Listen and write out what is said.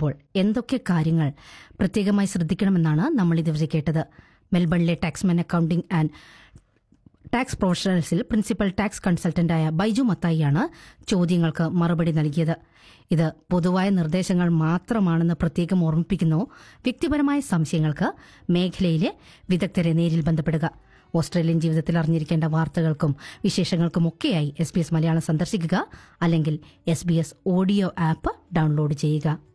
ചെയ്യുമ്പോൾ എന്തൊക്കെ കാര്യങ്ങൾ പ്രത്യേകമായി ശ്രദ്ധിക്കണമെന്നാണ് നമ്മൾ ഇതുവരെ കേട്ടത്. മെൽബണിലെ taxman accounting and tax പ്രൊഫഷണൽസിൽ principal tax കൺസൾട്ടന്റായ Baiju മത്തായിയാണ് ചോദ്യങ്ങൾക്ക് മറുപടി നൽകിയത്. ഇത് പൊതുവായ നിർദ്ദേശങ്ങൾ മാത്രമാണെന്ന് പ്രത്യേകം ഓർമ്മിപ്പിക്കുന്നു. വ്യക്തിപരമായ സംശയങ്ങൾക്ക് മേഖലയിലെ വിദഗ്ധരെ നേരിൽ ബന്ധപ്പെടുക. ഓസ്ട്രേലിയൻ ജീവിതത്തിൽ അറിഞ്ഞിരിക്കേണ്ട വാർത്തകൾക്കും വിശേഷങ്ങൾക്കുമൊക്കെയായി SBS മലയാളം സന്ദർശിക്കുക, അല്ലെങ്കിൽ SBS ഓഡിയോ ആപ്പ് ഡൌൺലോഡ് ചെയ്യുക.